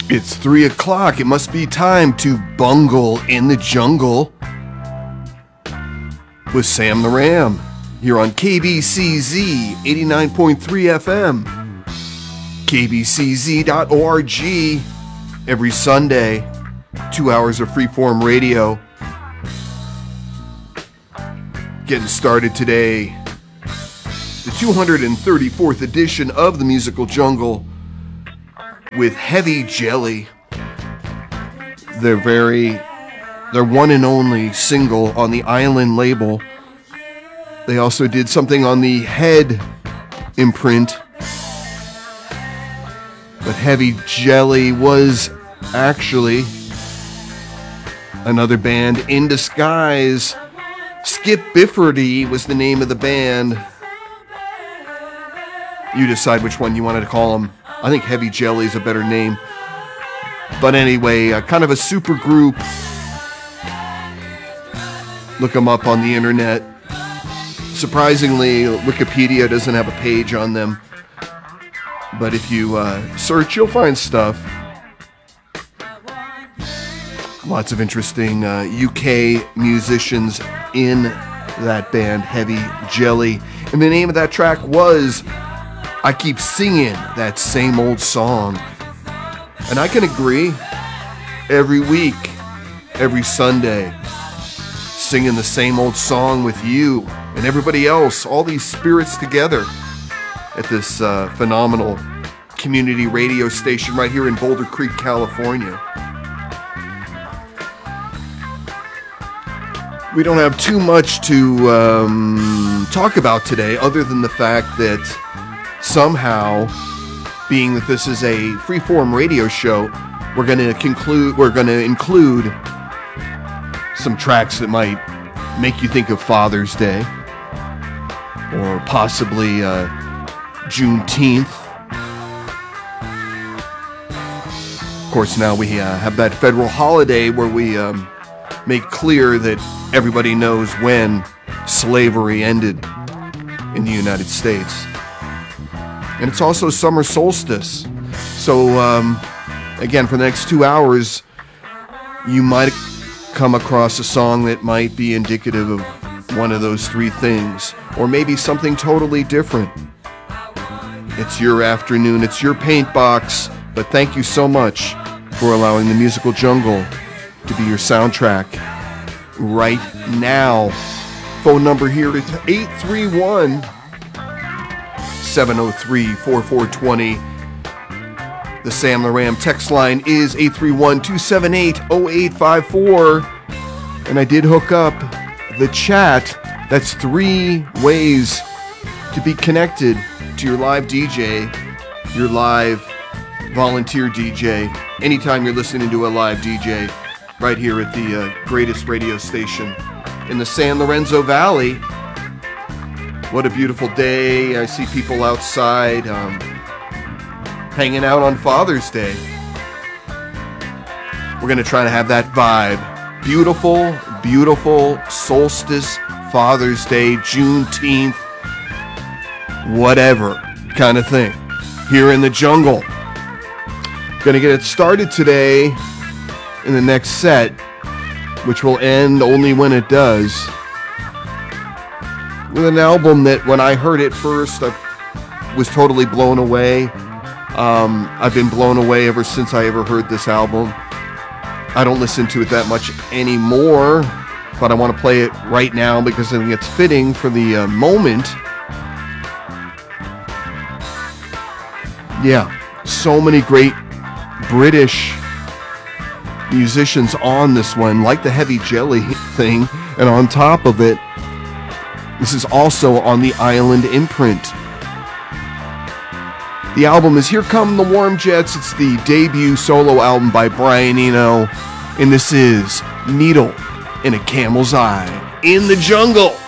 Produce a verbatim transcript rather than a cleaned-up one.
It's three o'clock. It must be time to bungle in the jungle with Sam the Ram here on K B C Z eighty-nine point three F M, K B C Z dot org. Every Sunday, two hours of freeform radio. Getting started today, the two hundred thirty-fourth edition of the Musical Jungle with Heavy Jelly. Their very, their one and only single on the Island label. They also did something on the Head imprint. But Heavy Jelly was actually another band in disguise. Skip Bifferty was the name of the band. You decide which one you wanted to call them. I think Heavy Jelly is a better name. But anyway, uh, kind of a super group. Look them up on the internet. Surprisingly, Wikipedia doesn't have a page on them. But if you uh, search, you'll find stuff. Lots of interesting uh, U K musicians in that band, Heavy Jelly. And the name of that track was I Keep Singing That Same Old Song. And I can agree. Every week, every Sunday, singing the same old song with you and everybody else, all these spirits together at this uh, phenomenal community radio station right here in Boulder Creek, California. We don't have too much to um, talk about today other than the fact that somehow, being that this is a freeform radio show, we're going to conclude. We're going to include some tracks that might make you think of Father's Day, or possibly uh, Juneteenth. Of course, now we uh, have that federal holiday where we um, make clear that everybody knows when slavery ended in the United States. And it's also summer solstice. So, um, again, for the next two hours, you might come across a song that might be indicative of one of those three things. Or maybe something totally different. It's your afternoon, it's your paint box. But thank you so much for allowing the Musical Jungle to be your soundtrack right now. Phone number here is eight three one, seven oh three, four four two oh. The Sam the Ram text line is eight three one, two seven eight, oh eight five four. And I did hook up the chat. That's three ways to be connected to your live D J, your live volunteer D J, anytime you're listening to a live D J right here at the uh, greatest radio station in the San Lorenzo Valley. What a beautiful day. I see people outside um, hanging out on Father's Day. We're going to try to have that vibe. Beautiful, beautiful solstice, Father's Day, Juneteenth, whatever kind of thing here in the jungle. Going to get it started today in the next set, which will end only when it does, with an album that when I heard it first, I was totally blown away. Um, I've been blown away ever since I ever heard this album. I don't listen to it that much anymore, but I want to play it right now because I think it's fitting for the uh, moment. Yeah, so many great British musicians on this one, like the Heavy Jelly thing, and on top of it, this is also on the Island imprint. The album is Here Come the Warm Jets. It's the debut solo album by Brian Eno, and this is Needle in a Camel's Eye in the Jungle.